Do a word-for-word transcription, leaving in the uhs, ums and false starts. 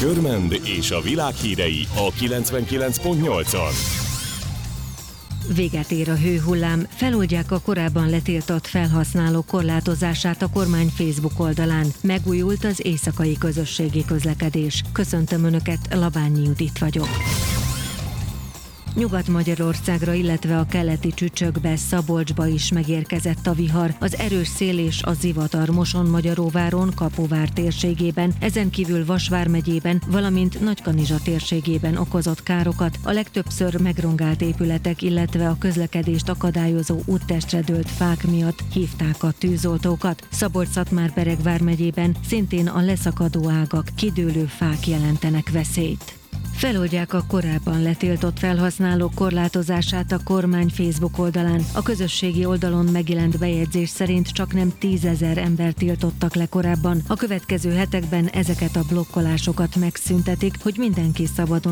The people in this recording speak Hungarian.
Körmend és a világ hírei a kilencvenkilenc pont nyolcon. Véget ér a hőhullám, feloldják a korábban letiltott felhasználók korlátozását a kormány Facebook oldalán. Megújult az éjszakai közösségi közlekedés. Köszöntöm Önöket, Labányi Judit vagyok. Nyugat-Magyarországra, illetve a keleti Csücsökbe, Szabolcsba is megérkezett a vihar. Az erős szél és a zivatar Moson-Magyaróváron, Kaposvár térségében, ezen kívül Vas vármegyében, valamint Nagykanizsa térségében okozott károkat. A legtöbbször megrongált épületek, illetve a közlekedést akadályozó úttestre dőlt fák miatt hívták a tűzoltókat. Szabolcs-Szatmár-Bereg vármegyében szintén a leszakadó ágak, kidőlő fák jelentenek veszélyt. Feloldják a korábban letiltott felhasználók korlátozását a kormány Facebook oldalán. A közösségi oldalon megjelent bejegyzés szerint csaknem tízezer ember tiltottak le korábban. A következő hetekben ezeket a blokkolásokat megszüntetik, hogy mindenki szabadon